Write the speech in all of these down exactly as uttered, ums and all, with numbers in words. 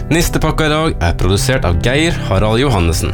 Nistepakka i dag er produsert av Geir Harald Johannessen.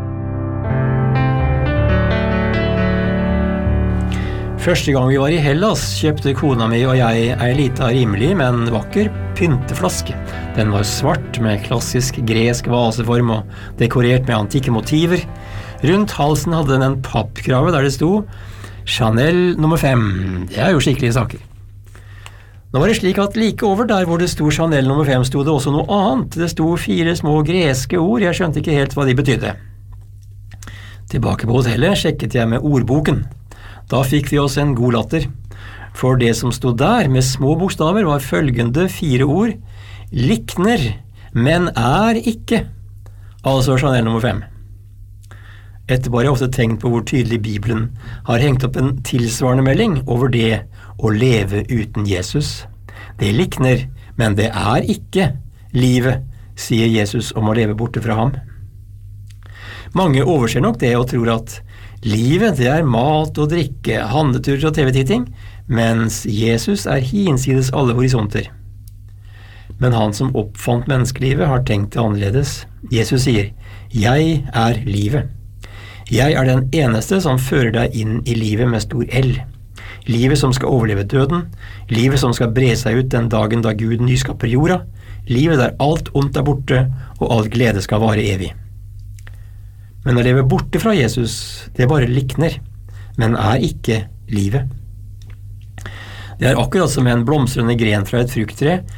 Første gang vi var i Hellas, kjøpte kona mi og jeg ei lita rimelig, men vakker pynteflaske. Den var svart med klassisk gresk vaseform og dekorert med antikke motiver. Rundt halsen hadde den en pappkrave der det sto Chanel nummer fem. Det er jo skikkelige saker. Nå var det slik at like over der hvor det sto Chanel nummer fem sto det også noe annet. Det sto fire små greske ord, jeg skjønte ikke helt hva de betydde. Tilbake på hotellet sjekket jeg med ordboken. Da fikk vi oss en god latter, for det som stod der med små bokstaver var følgende fire ord: likner, men er ikke. Altså Chanel nummer fem. Etterpå har jeg ofte tenkt på hvor tydelig Bibelen har hengt opp en tilsvarende melding over det å leve uten Jesus. Det likner, men det er ikke livet, sier Jesus om å leve borte fra ham. Mange overser nok det og tror at livet det er mat og drikke, handleturer og T V-titting, mens Jesus er hinsides alle horisonter. Men han som oppfant menneskelivet har tenkt det annerledes. Jesus sier, jeg er livet. Jeg er den eneste som fører deg inn i livet med stor L. Livet som skal overleve døden, livet som skal bre seg ut den dagen da Gud nyskaper jorda, livet der alt ondt er borte og all glede skal vare evig. Men å leve borte fra Jesus, det bare likner, men er ikke livet. Det er akkurat som en blomstrende gren fra et frukttre